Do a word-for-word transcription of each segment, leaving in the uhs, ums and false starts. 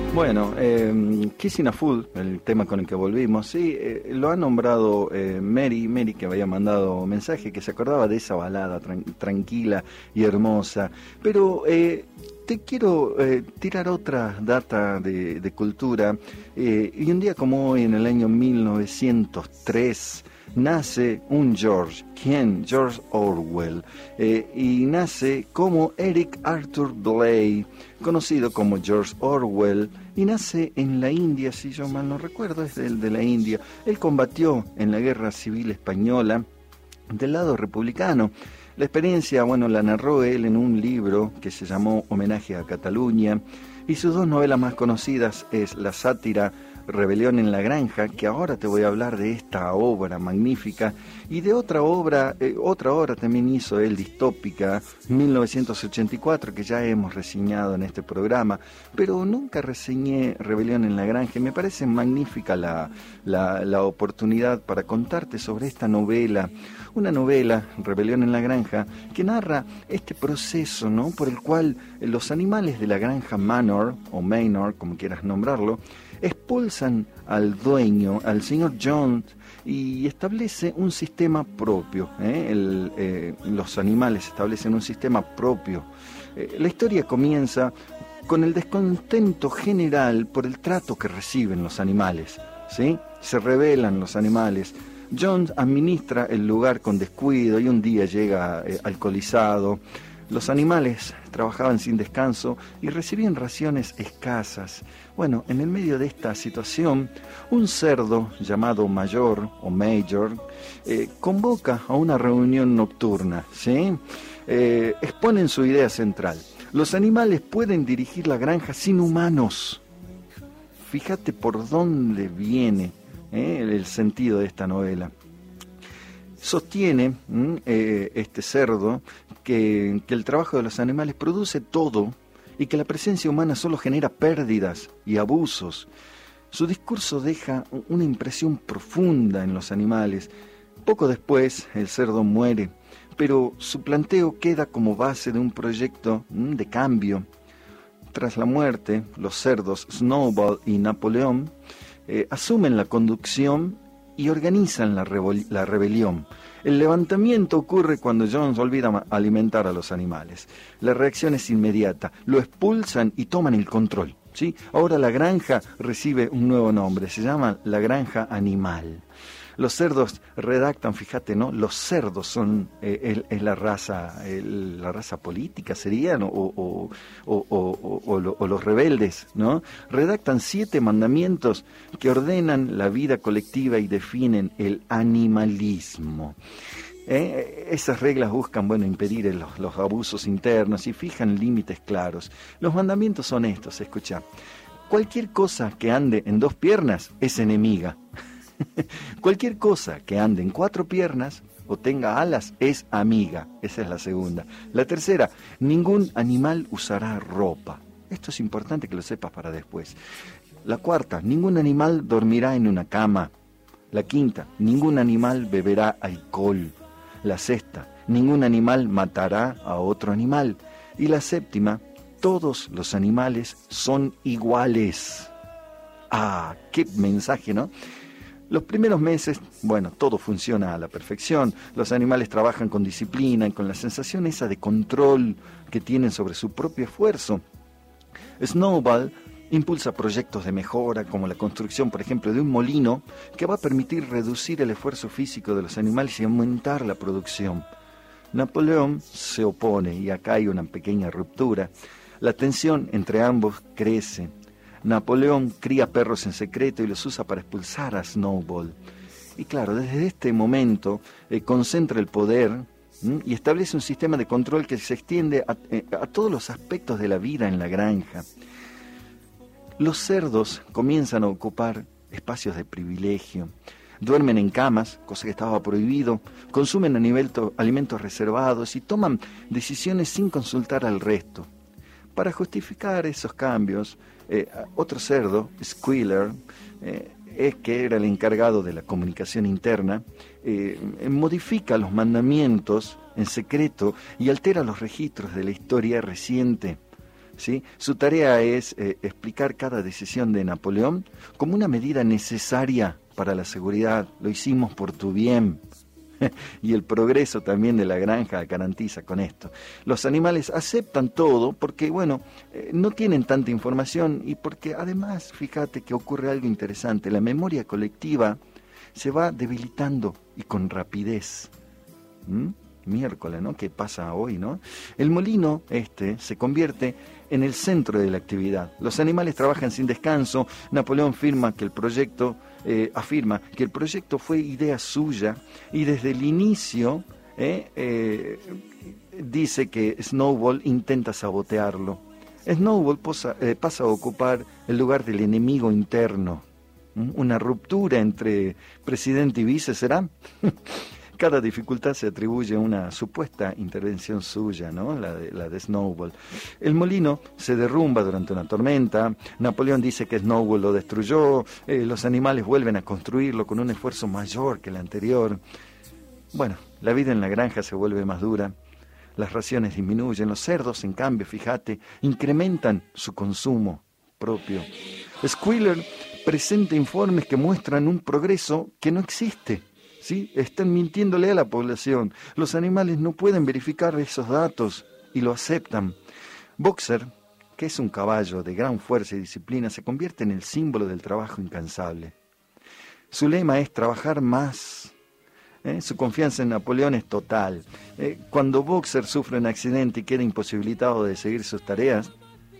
Bueno, eh, Kissing a Fool, el tema con el que volvimos, sí, eh, lo ha nombrado eh, Mary, Mary que había mandado mensaje, que se acordaba de esa balada tran tranquila y hermosa, pero eh, te quiero eh, tirar otra data de, de cultura, eh, y un día como hoy, en el año mil novecientos tres, nace un George. ¿Quién? George Orwell. Eh, y nace como Eric Arthur Blair, conocido como George Orwell, y nace en la India, si yo mal no recuerdo, es del de la India. Él combatió en la Guerra Civil Española del lado republicano. La experiencia, bueno, la narró él en un libro que se llamó Homenaje a Cataluña, y sus dos novelas más conocidas es la sátira Rebelión en la Granja, que ahora te voy a hablar de esta obra magnífica, y de otra obra, eh, otra obra también hizo él, distópica, mil novecientos ochenta y cuatro, que ya hemos reseñado en este programa, pero nunca reseñé Rebelión en la Granja, y me parece magnífica la, la, la oportunidad para contarte sobre esta novela, una novela, Rebelión en la Granja, que narra este proceso, ¿no?, por el cual los animales de la granja Manor, o Manor, como quieras nombrarlo, expulsan al dueño, al señor Jones, y establece un sistema propio. ¿eh? El, eh, los animales establecen un sistema propio. Eh, la historia comienza con el descontento general por el trato que reciben los animales, ¿sí? Se rebelan los animales. Jones administra el lugar con descuido y un día llega eh, alcoholizado. Los animales trabajaban sin descanso y recibían raciones escasas. Bueno, en el medio de esta situación, un cerdo llamado Mayor o Major eh, convoca a una reunión nocturna, ¿sí? Eh, exponen su idea central. Los animales pueden dirigir la granja sin humanos. Fíjate por dónde viene eh, el sentido de esta novela. Sostiene eh, este cerdo que, que el trabajo de los animales produce todo y que la presencia humana solo genera pérdidas y abusos. Su discurso deja una impresión profunda en los animales. Poco después el cerdo muere, pero su planteo queda como base de un proyecto de cambio. Tras la muerte, los cerdos Snowball y Napoleón eh, asumen la conducción y organizan la, la rebelión. El levantamiento ocurre cuando Jones olvida alimentar a los animales. La reacción es inmediata, lo expulsan y toman el control, ¿sí? Ahora la granja recibe un nuevo nombre, se llama la granja animal. Los cerdos redactan, fíjate, ¿no? Los cerdos son eh, es la raza, el, la raza política serían, o, o, o, o, o, o, o los rebeldes, ¿no? Redactan siete mandamientos que ordenan la vida colectiva y definen el animalismo. Eh, esas reglas buscan, bueno, impedir los, los abusos internos y fijan límites claros. Los mandamientos son estos, escucha. Cualquier cosa que ande en dos piernas es enemiga. Cualquier cosa que ande en cuatro piernas o tenga alas es amiga. Esa es la segunda. La tercera, ningún animal usará ropa. Esto es importante que lo sepas para después. La cuarta, ningún animal dormirá en una cama. La quinta, ningún animal beberá alcohol. La sexta, ningún animal matará a otro animal. Y la séptima, todos los animales son iguales. Ah, qué mensaje, ¿no? Los primeros meses, bueno, todo funciona a la perfección. Los animales trabajan con disciplina y con la sensación esa de control que tienen sobre su propio esfuerzo. Snowball impulsa proyectos de mejora, como la construcción, por ejemplo, de un molino que va a permitir reducir el esfuerzo físico de los animales y aumentar la producción. Napoleón se opone y acá hay una pequeña ruptura. La tensión entre ambos crece. Napoleón cría perros en secreto y los usa para expulsar a Snowball. Y claro, desde este momento eh, concentra el poder ¿m? y establece un sistema de control que se extiende a, eh, a todos los aspectos de la vida en la granja. Los cerdos comienzan a ocupar espacios de privilegio. Duermen en camas, cosa que estaba prohibido, consumen a nivel to- alimentos reservados y toman decisiones sin consultar al resto. Para justificar esos cambios, eh, otro cerdo, Squealer, eh, es que era el encargado de la comunicación interna, eh, modifica los mandamientos en secreto y altera los registros de la historia reciente. ¿sí? Su tarea es eh, explicar cada decisión de Napoleón como una medida necesaria para la seguridad. Lo hicimos por tu bien. Y el progreso también de la granja garantiza con esto. Los animales aceptan todo porque, bueno, eh, no tienen tanta información y porque además, fíjate que ocurre algo interesante, la memoria colectiva se va debilitando y con rapidez. ¿Mm? Miércoles, ¿no? ¿Qué pasa hoy, no? El molino este se convierte en el centro de la actividad. Los animales trabajan sin descanso. Napoleón afirma que el proyecto eh, afirma que el proyecto fue idea suya y desde el inicio eh, eh, dice que Snowball intenta sabotearlo. Snowball posa, eh, pasa a ocupar el lugar del enemigo interno. ¿Mm? Una ruptura entre presidente y vice, ¿será? Cada dificultad se atribuye a una supuesta intervención suya, ¿no? La de, la de Snowball. El molino se derrumba durante una tormenta. Napoleón dice que Snowball lo destruyó. Eh, los animales vuelven a construirlo con un esfuerzo mayor que el anterior. Bueno, la vida en la granja se vuelve más dura. Las raciones disminuyen. Los cerdos, en cambio, fíjate, incrementan su consumo propio. Squealer presenta informes que muestran un progreso que no existe. ¿Sí? Están mintiéndole a la población. Los animales no pueden verificar esos datos y lo aceptan. Boxer, que es un caballo de gran fuerza y disciplina, se convierte en el símbolo del trabajo incansable. Su lema es trabajar más. ¿Eh? Su confianza en Napoleón es total. Eh, cuando Boxer sufre un accidente y queda imposibilitado de seguir sus tareas,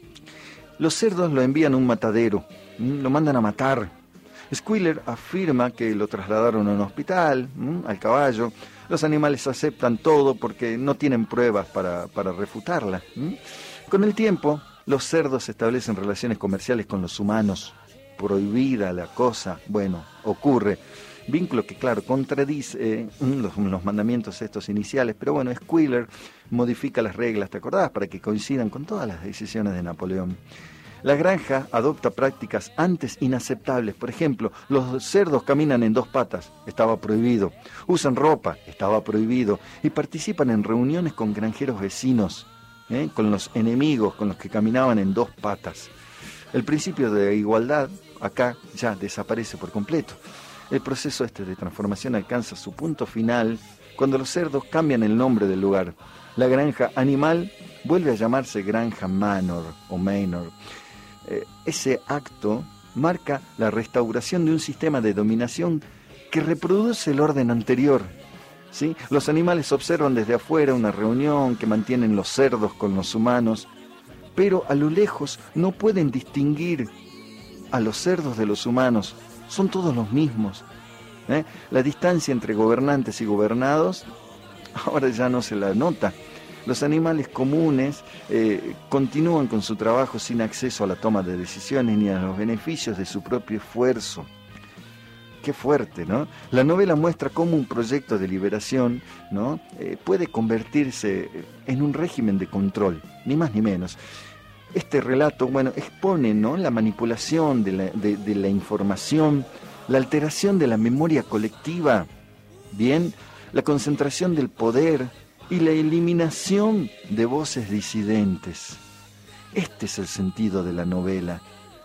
los cerdos lo envían a un matadero, ¿Mm? Lo mandan a matar. Squealer afirma que lo trasladaron a un hospital, ¿m? al caballo. Los animales aceptan todo porque no tienen pruebas para, para refutarla. ¿m? Con el tiempo, los cerdos establecen relaciones comerciales con los humanos. Prohibida la cosa, bueno, ocurre. Vínculo que, claro, contradice eh, los, los mandamientos estos iniciales, pero bueno, Squealer modifica las reglas, ¿te acordás? Para que coincidan con todas las decisiones de Napoleón. La granja adopta prácticas antes inaceptables. Por ejemplo, los cerdos caminan en dos patas, estaba prohibido. Usan ropa, estaba prohibido. Y participan en reuniones con granjeros vecinos, ¿eh? con los enemigos, con los que caminaban en dos patas. El principio de igualdad acá ya desaparece por completo. El proceso este de transformación alcanza su punto final cuando los cerdos cambian el nombre del lugar. La granja animal vuelve a llamarse Granja Manor o Manor. Eh, ese acto marca la restauración de un sistema de dominación que reproduce el orden anterior. ¿Sí? Los animales observan desde afuera una reunión que mantienen los cerdos con los humanos, pero a lo lejos no pueden distinguir a los cerdos de los humanos. Son todos los mismos. ¿Eh? La distancia entre gobernantes y gobernados ahora ya no se la nota. Los animales comunes eh, continúan con su trabajo sin acceso a la toma de decisiones ni a los beneficios de su propio esfuerzo. Qué fuerte, ¿no? La novela muestra cómo un proyecto de liberación, ¿no? eh, puede convertirse en un régimen de control, ni más ni menos. Este relato, bueno, expone, ¿no? la manipulación de la, de, de la información, la alteración de la memoria colectiva, bien, la concentración del poder y la eliminación de voces disidentes. Este es el sentido de la novela,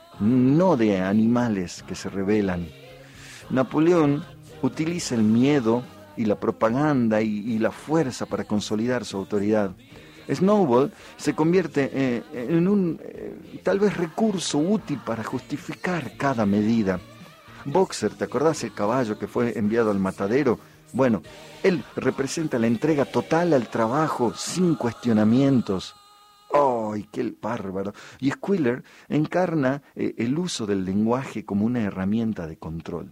no de animales que se rebelan. Napoleón utiliza el miedo y la propaganda y, y la fuerza para consolidar su autoridad. Snowball se convierte eh, en un eh, tal vez recurso útil para justificar cada medida. Boxer, ¿te acordás el caballo que fue enviado al matadero? Bueno, él representa la entrega total al trabajo, sin cuestionamientos. ¡Ay, qué bárbaro! Y Squealer encarna eh, el uso del lenguaje como una herramienta de control.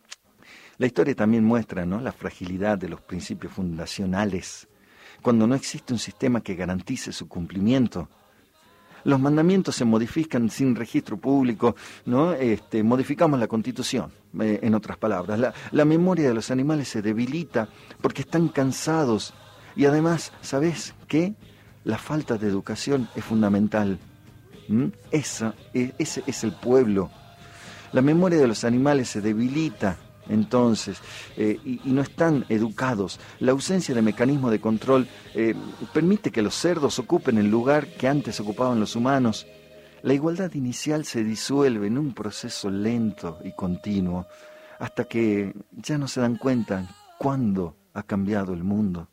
La historia también muestra, ¿no? la fragilidad de los principios fundacionales, cuando no existe un sistema que garantice su cumplimiento. Los mandamientos se modifican sin registro público, ¿no? Este, modificamos la Constitución, eh, en otras palabras. La, la memoria de los animales se debilita porque están cansados. Y además, ¿sabés qué? La falta de educación es fundamental. ¿Mm? Esa, ese es el pueblo. La memoria de los animales se debilita entonces, eh, y, y no están educados. La ausencia de mecanismos de control eh, permite que los cerdos ocupen el lugar que antes ocupaban los humanos. La igualdad inicial se disuelve en un proceso lento y continuo, hasta que ya no se dan cuenta cuándo ha cambiado el mundo.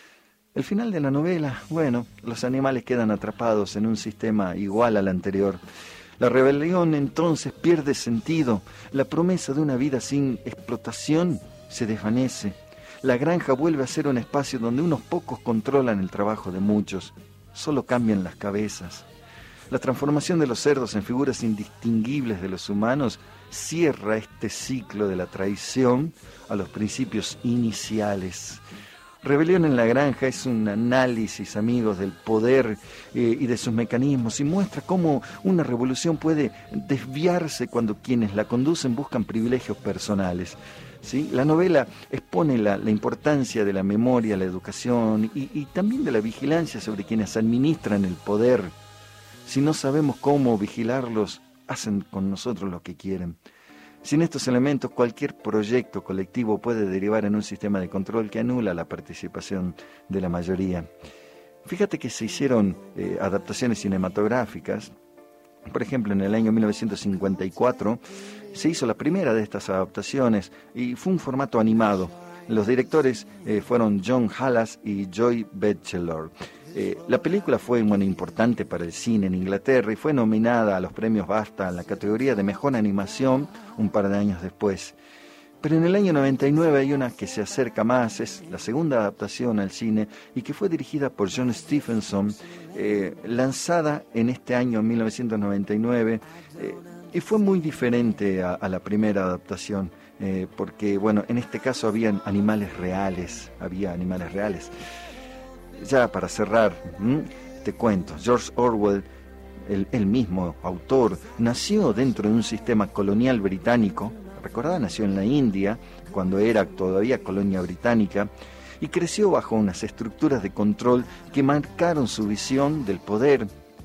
El final de la novela, bueno, los animales quedan atrapados en un sistema igual al anterior. La rebelión entonces pierde sentido. La promesa de una vida sin explotación se desvanece. La granja vuelve a ser un espacio donde unos pocos controlan el trabajo de muchos. Solo cambian las cabezas. La transformación de los cerdos en figuras indistinguibles de los humanos cierra este ciclo de la traición a los principios iniciales. Rebelión en la Granja es un análisis, amigos, del poder eh, y de sus mecanismos, y muestra cómo una revolución puede desviarse cuando quienes la conducen buscan privilegios personales. ¿Sí? La novela expone la, la importancia de la memoria, la educación y, y también de la vigilancia sobre quienes administran el poder. Si no sabemos cómo vigilarlos, hacen con nosotros lo que quieren. Sin estos elementos, cualquier proyecto colectivo puede derivar en un sistema de control que anula la participación de la mayoría. Fíjate que se hicieron eh, adaptaciones cinematográficas. Por ejemplo, en el año mil novecientos cincuenta y cuatro se hizo la primera de estas adaptaciones y fue un formato animado. Los directores eh, fueron John Halas y Joy Batchelor. Eh, la película fue bueno, importante para el cine en Inglaterra y fue nominada a los premios BAFTA en la categoría de Mejor Animación un par de años después. Pero en el año noventa y nueve hay una que se acerca más, es la segunda adaptación al cine y que fue dirigida por John Stephenson, eh, lanzada en este año mil novecientos noventa y nueve eh, y fue muy diferente a, a la primera adaptación. Eh, porque, bueno, en este caso habían animales reales, había animales reales. Ya para cerrar, ¿m? te cuento, George Orwell, el, el mismo autor, nació dentro de un sistema colonial británico, recordad, nació en la India, cuando era todavía colonia británica, y creció bajo unas estructuras de control que marcaron su visión del poder.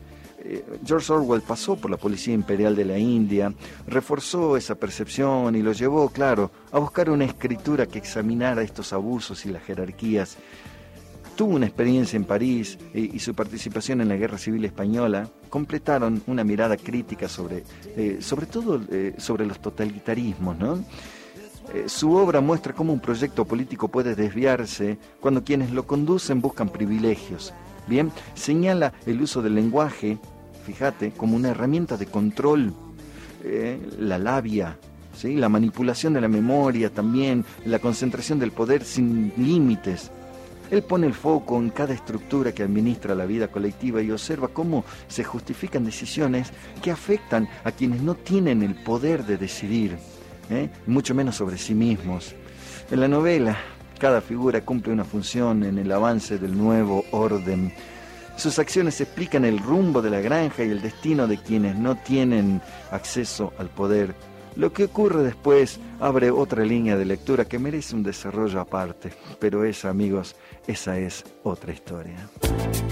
George Orwell pasó por la Policía Imperial de la India, reforzó esa percepción y lo llevó, claro, a buscar una escritura que examinara estos abusos y las jerarquías. Tuvo una experiencia en París y, y su participación en la Guerra Civil Española completaron una mirada crítica sobre, eh, sobre todo eh, sobre los totalitarismos, ¿no? Eh, su obra muestra cómo un proyecto político puede desviarse cuando quienes lo conducen buscan privilegios. Bien, señala el uso del lenguaje, fíjate, como una herramienta de control, eh, la labia, ¿sí? La manipulación de la memoria también, la concentración del poder sin límites. Él pone el foco en cada estructura que administra la vida colectiva y observa cómo se justifican decisiones que afectan a quienes no tienen el poder de decidir, ¿eh? mucho menos sobre sí mismos. En la novela, cada figura cumple una función en el avance del nuevo orden. Sus acciones explican el rumbo de la granja y el destino de quienes no tienen acceso al poder. Lo que ocurre después abre otra línea de lectura que merece un desarrollo aparte. Pero esa, amigos, esa es otra historia.